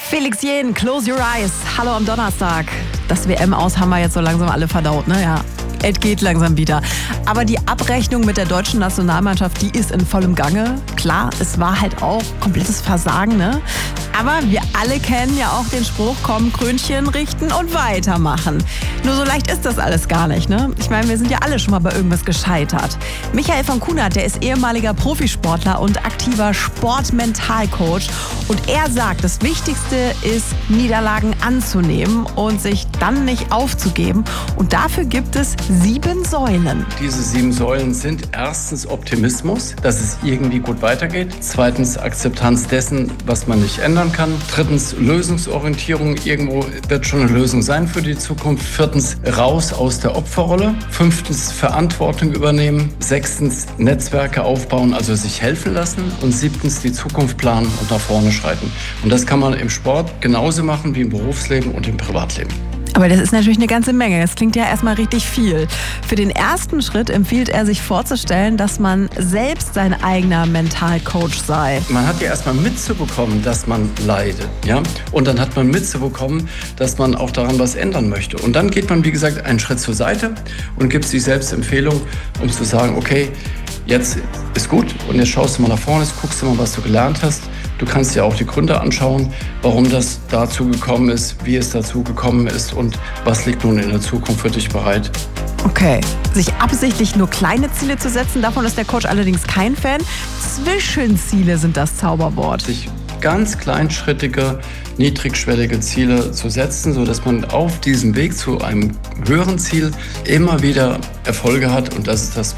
Felix Jähn, Close Your Eyes. Hallo am Donnerstag. Das WM-Aus haben wir jetzt so langsam alle verdaut, ne? Ja. Es geht langsam wieder. Aber die Abrechnung mit der deutschen Nationalmannschaft, die ist in vollem Gange. Klar, es war halt auch komplettes Versagen, ne? Aber wir alle kennen ja auch den Spruch, komm, Krönchen richten und weitermachen. Nur so leicht ist das alles gar nicht, ne? Ich meine, wir sind ja alle schon mal bei irgendwas gescheitert. Michael von Kunert, der ist ehemaliger Profisportler und aktiver Sportmentalcoach. Und er sagt, das Wichtigste ist, Niederlagen anzunehmen und sich dann nicht aufzugeben. Und dafür gibt es 7 Säulen. Diese 7 Säulen sind erstens Optimismus, dass es irgendwie gut weitergeht. Zweitens Akzeptanz dessen, was man nicht ändern kann. Drittens Lösungsorientierung. Irgendwo wird schon eine Lösung sein für die Zukunft. Viertens raus aus der Opferrolle. Fünftens Verantwortung übernehmen. Sechstens Netzwerke aufbauen, also sich helfen lassen. Und siebtens die Zukunft planen und nach vorne schreiten. Und das kann man im Sport genauso machen wie im Berufsleben und im Privatleben. Aber das ist natürlich eine ganze Menge. Das klingt ja erstmal richtig viel. Für den ersten Schritt empfiehlt er sich vorzustellen, dass man selbst sein eigener Mentalcoach sei. Man hat ja erstmal mitzubekommen, dass man leidet. Ja? Und dann hat man mitzubekommen, dass man auch daran was ändern möchte. Und dann geht man, wie gesagt, einen Schritt zur Seite und gibt sich selbst Empfehlung, um zu sagen, okay, jetzt ist gut und jetzt schaust du mal nach vorne, jetzt guckst du mal, was du gelernt hast. Du kannst dir auch die Gründe anschauen, warum das dazu gekommen ist, wie es dazu gekommen ist und was liegt nun in der Zukunft für dich bereit. Okay, sich absichtlich nur kleine Ziele zu setzen, davon ist der Coach allerdings kein Fan. Zwischenziele sind das Zauberwort. Sich ganz kleinschrittige, niedrigschwellige Ziele zu setzen, sodass man auf diesem Weg zu einem höheren Ziel immer wieder Erfolge hat und das ist das